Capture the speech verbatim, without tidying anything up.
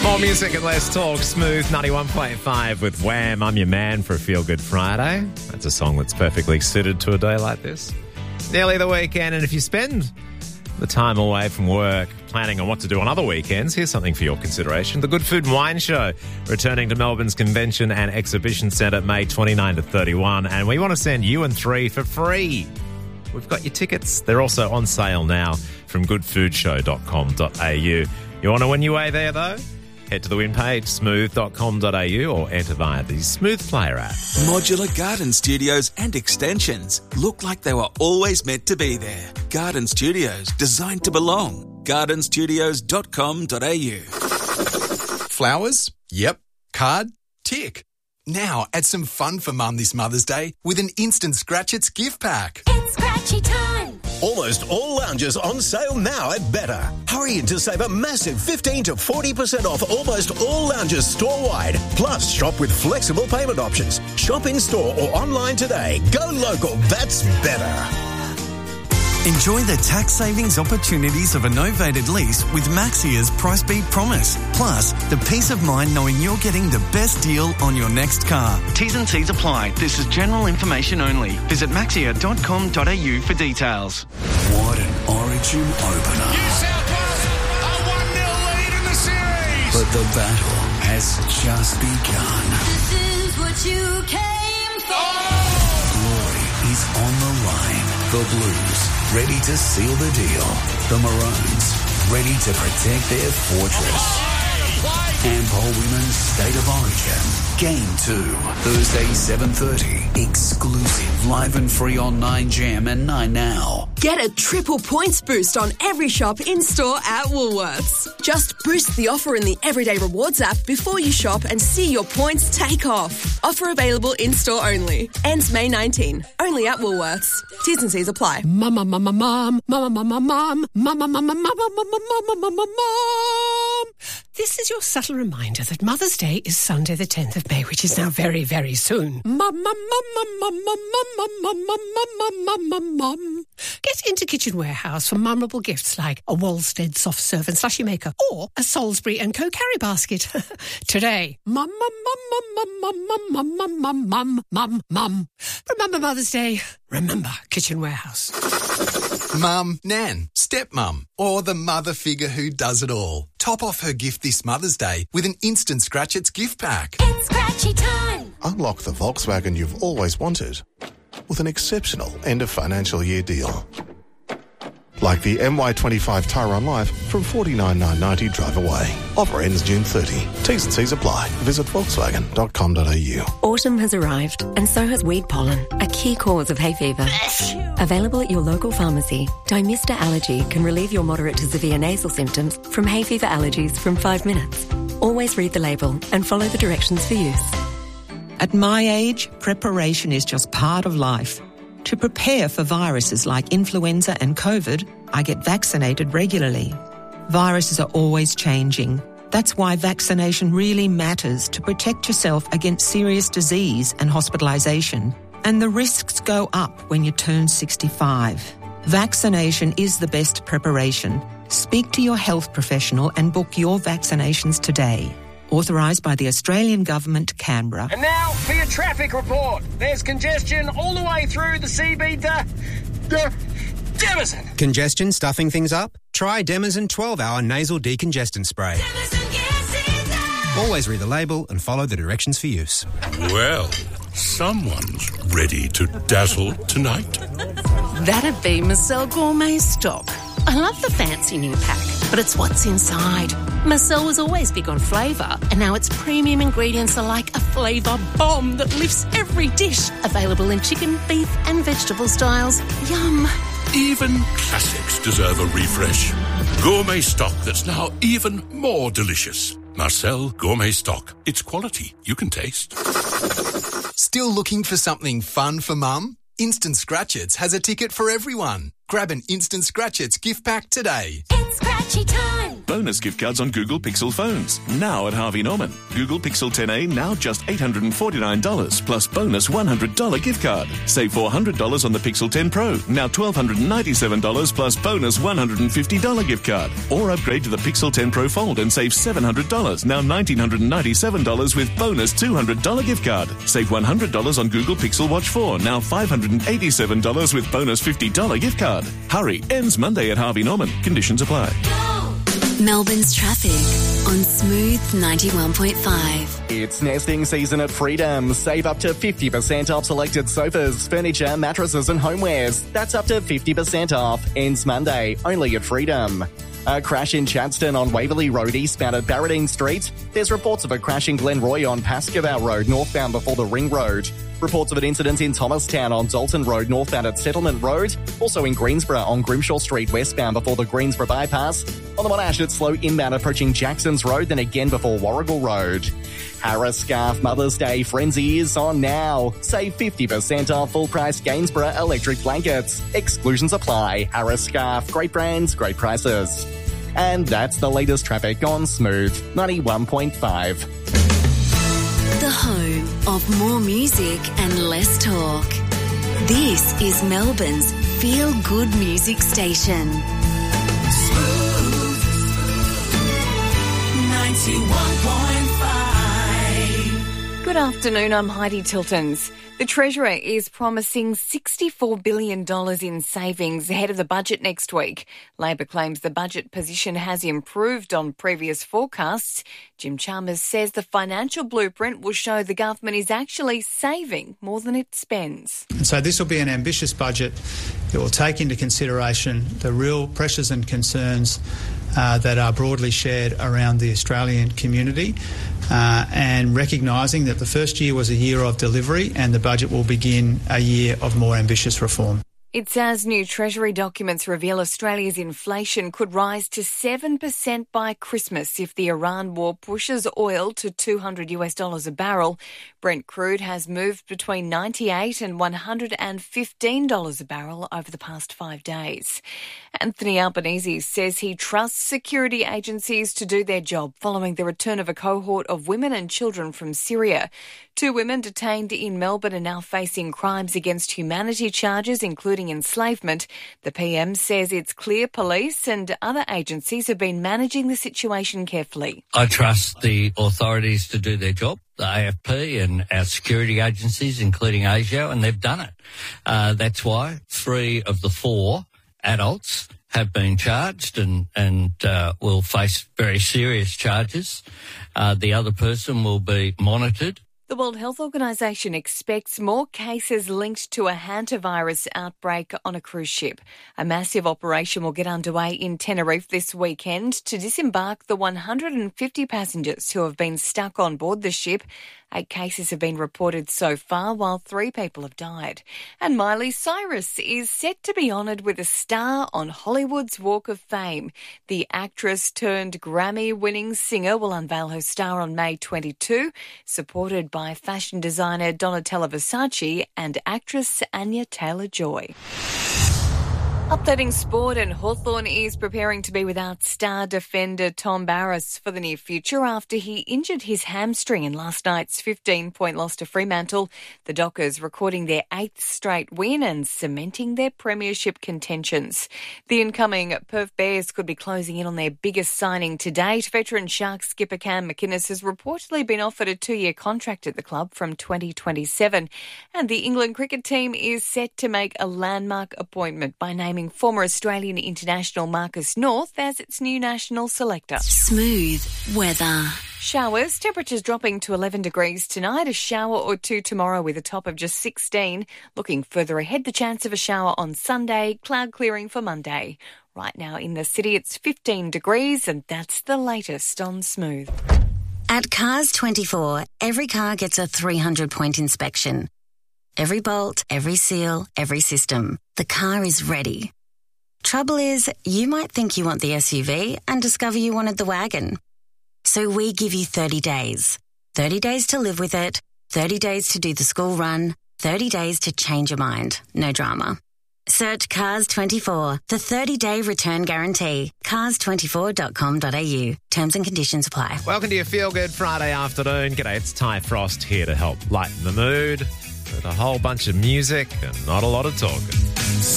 More music and less talk. Smooth ninety-one point five with Wham! I'm your man for a Feel Good Friday. That's a song that's perfectly suited to a day like this. Nearly the weekend, and if you spend the time away from work planning on what to do on other weekends, here's something for your consideration. The Good Food and Wine Show, returning to Melbourne's Convention and Exhibition Centre May twenty-ninth to thirty-first, and we want to send you and three for free. We've got your tickets. They're also on sale now from good food show dot com dot a u. You want to win your way there, though? Head to the win page, smooth dot com dot a u, or enter via the Smooth Player app. Modular garden studios and extensions look like they were always meant to be there. Garden studios designed to belong. garden studios dot com dot a u. Flowers? Yep. Card? Tick. Now add some fun for Mum this Mother's Day with an Instant Scratch-Its gift pack. It's scratchy time. Almost all lounges on sale now at Better. Hurry in to save a massive fifteen to forty percent off almost all lounges store-wide. Plus, shop with flexible payment options. Shop in-store or online today. Go local, that's Better. Enjoy the tax savings opportunities of a novated lease with Maxia's Price Beat Promise. Plus, the peace of mind knowing you're getting the best deal on your next car. T's and C's apply. This is general information only. Visit maxia dot com dot a u for details. What an Origin opener. New South Wales a one nil lead in the series. But the battle has just begun. This is what you came for. Oh! Glory is on the line. The Blues ready to seal the deal. The Maroons ready to protect their fortress. Ampol Women's State of Origin. Game two, Thursday seven thirty. Exclusive, live and free on nine Jam and nine Now. Get a triple points boost on every shop in-store at Woolworths. Just boost the offer in the Everyday Rewards app before you shop and see your points take off. Offer available in-store only. Ends May nineteenth. Only at Woolworths. T's and C's apply. Mama, mama, mom. Mama, mama, mom. Mama, mama, mama, mama, mama, mama, mom. This is your subtle reminder that Mother's Day is Sunday the tenth of May, which is now very, very soon. Mama, mama, mama, mama, mama, mama, mama, mama. Get into Kitchen Warehouse for memorable gifts like a Wolstead soft serve and slushy maker or a Salisbury and Co carry basket. Today, mum, mum, mum, mum, mum, mum, mum, mum, mum, mum, mum, mum. Remember Mother's Day. Remember Kitchen Warehouse. Mum, Nan, stepmum, or the mother figure who does it all. Top off her gift this Mother's Day with an Instant Scratch-Its gift pack. It's scratchy time. Unlock the Volkswagen you've always wanted with an exceptional end of financial year deal. Like the M Y twenty-five Tyron Life from forty-nine thousand nine hundred ninety dollars drive away. Offer ends June thirtieth. T's and C's apply. Visit volkswagen dot com dot a u. Autumn has arrived, and so has weed pollen, a key cause of hay fever. Available at your local pharmacy, Dymista Allergy can relieve your moderate to severe nasal symptoms from hay fever allergies from five minutes. Always read the label and follow the directions for use. At my age, preparation is just part of life. To prepare for viruses like influenza and COVID, I get vaccinated regularly. Viruses are always changing. That's why vaccination really matters to protect yourself against serious disease and hospitalisation. And the risks go up when you turn sixty-five. Vaccination is the best preparation. Speak to your health professional and book your vaccinations today. Authorised by the Australian Government, Canberra. And now for your traffic report. There's congestion all the way through the C B D. D- Demison. Congestion stuffing things up? Try Demison twelve hour nasal decongestant spray. Demison gets it done. Always read the label and follow the directions for use. Well, someone's ready to dazzle tonight. That'd be Marcel Gourmet stock. I love the fancy new pack, but it's what's inside. Marcel was always big on flavour, and now its premium ingredients are like a flavour bomb that lifts every dish. Available in chicken, beef and vegetable styles. Yum. Even classics deserve a refresh. Gourmet stock that's now even more delicious. Marcel Gourmet stock. It's quality you can taste. Still looking for something fun for Mum? Instant Scratch-Its has a ticket for everyone. Grab an Instant Scratch-Its gift pack today. It's scratchy Scratchy time. Bonus gift cards on Google Pixel phones. Now at Harvey Norman. Google Pixel ten A now just eight hundred forty-nine dollars plus bonus one hundred dollars gift card. Save four hundred dollars on the Pixel ten Pro. Now one thousand two hundred ninety-seven dollars plus bonus one hundred fifty dollars gift card. Or upgrade to the Pixel ten Pro Fold and save seven hundred dollars. Now one thousand nine hundred ninety-seven dollars with bonus two hundred dollars gift card. Save one hundred dollars on Google Pixel Watch four. Now five hundred eighty-seven dollars with bonus fifty dollars gift card. Hurry. Ends Monday at Harvey Norman. Conditions apply. Melbourne's traffic on Smooth ninety-one point five. It's nesting season at Freedom. Save up to fifty percent off selected sofas, furniture, mattresses and homewares. That's up to fifty percent off. Ends Monday, only at Freedom. A crash in Chadstone on Waverley Road eastbound at Barradine Street. There's reports of a crash in Glenroy on Pascoe Road northbound before the Ring Road. Reports of an incident in Thomastown on Dalton Road northbound at Settlement Road. Also in Greensborough on Grimshaw Street westbound before the Greensborough Bypass. On the Monash, it's slow inbound approaching Jackson's Road, then again before Warrigal Road. Harris Scarf Mother's Day frenzy is on now. Save fifty percent off full price Gainsborough electric blankets. Exclusions apply. Harris Scarf, great brands, great prices. And that's the latest traffic on Smooth ninety-one point five. The home of more music and less talk. This is Melbourne's Feel Good Music Station. Smooth ninety-one point five. Good afternoon, I'm Heidi Tiltons. The Treasurer is promising sixty-four billion dollars in savings ahead of the budget next week. Labor claims the budget position has improved on previous forecasts. Jim Chalmers says the financial blueprint will show the government is actually saving more than it spends. And so this will be an ambitious budget. It will take into consideration the real pressures and concerns uh, that are broadly shared around the Australian community. Uh, and recognising that the first year was a year of delivery and the budget will begin a year of more ambitious reform. It says new Treasury documents reveal Australia's inflation could rise to seven percent by Christmas if the Iran war pushes oil to two hundred US dollars a barrel. Brent crude has moved between ninety-eight and one hundred fifteen dollars a barrel over the past five days. Anthony Albanese says he trusts security agencies to do their job following the return of a cohort of women and children from Syria. Two women detained in Melbourne are now facing crimes against humanity charges, including enslavement. The P M says it's clear police and other agencies have been managing the situation carefully. I trust the authorities to do their job, the A F P and our security agencies, including ASIO, and they've done it. Uh, that's why three of the four adults have been charged and, and uh, will face very serious charges. Uh, the other person will be monitored. The World Health Organization expects more cases linked to a hantavirus outbreak on a cruise ship. A massive operation will get underway in Tenerife this weekend to disembark the one hundred fifty passengers who have been stuck on board the ship. Eight cases have been reported so far, while three people have died. And Miley Cyrus is set to be honoured with a star on Hollywood's Walk of Fame. The actress turned Grammy-winning singer will unveil her star on May twenty-second, supported by fashion designer Donatella Versace and actress Anya Taylor-Joy. Updating sport, and Hawthorn is preparing to be without star defender Tom Barrass for the near future after he injured his hamstring in last night's fifteen-point loss to Fremantle. The Dockers recording their eighth straight win and cementing their premiership contentions. The incoming Perth Bears could be closing in on their biggest signing to date. Veteran Sharks skipper Cam McInnes has reportedly been offered a two-year contract at the club from twenty twenty-seven. And the England cricket team is set to make a landmark appointment by naming former Australian international Marcus North as its new national selector. Smooth weather. Showers, temperatures dropping to eleven degrees tonight, a shower or two tomorrow with a top of just sixteen. Looking further ahead, the chance of a shower on Sunday, cloud clearing for Monday. Right now in the city, it's fifteen degrees, and that's the latest on Smooth. At Cars twenty-four, every car gets a three hundred point inspection. Every bolt, every seal, every system. The car is ready. Trouble is, you might think you want the S U V and discover you wanted the wagon. So we give you thirty days. thirty days to live with it, thirty days to do the school run, thirty days to change your mind. No drama. Search Cars twenty-four, the thirty-day return guarantee. cars twenty-four dot com dot a u. Terms and conditions apply. Welcome to your Feel Good Friday afternoon. G'day, it's Ty Frost here to help lighten the mood with a whole bunch of music and not a lot of talking.